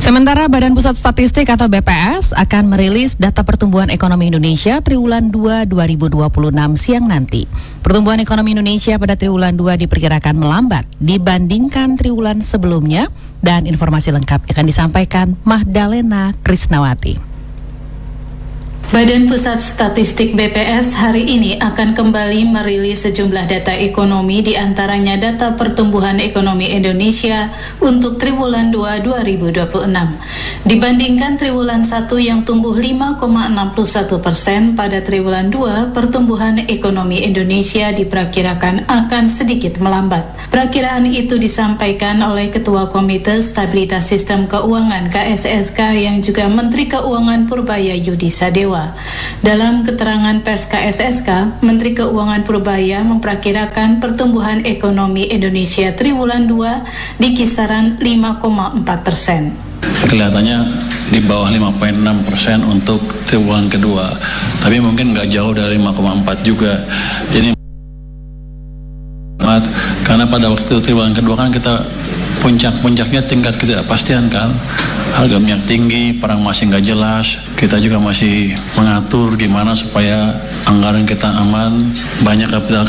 Sementara Badan Pusat Statistik atau BPS akan merilis data pertumbuhan ekonomi Indonesia triwulan 2 2026 siang nanti. Pertumbuhan ekonomi Indonesia pada triwulan 2 diperkirakan melambat dibandingkan triwulan sebelumnya, dan informasi lengkap akan disampaikan Mahdalena Krisnawati. Badan Pusat Statistik BPS hari ini akan kembali merilis sejumlah data ekonomi, di antaranya data pertumbuhan ekonomi Indonesia untuk triwulan 2 2026. Dibandingkan triwulan 1 yang tumbuh 5,61%, pada triwulan 2 pertumbuhan ekonomi Indonesia diperkirakan akan sedikit melambat. Perakiraan itu disampaikan oleh Ketua Komite Stabilitas Sistem Keuangan KSSK yang juga Menteri Keuangan Purbaya Yudi Sadewa. Dalam keterangan pers KSSK, Menteri Keuangan Purbaya memperkirakan pertumbuhan ekonomi Indonesia triwulan 2 di kisaran 5,4%. Kelihatannya di bawah 5,6% untuk triwulan kedua, tapi mungkin nggak jauh dari 5,4 juga. Jadi karena pada waktu triwulan kedua kan kita puncaknya tingkat ketidakpastian kan, harga minyak tinggi, perang masih nggak jelas, kita juga masih mengatur gimana supaya anggaran kita aman, banyak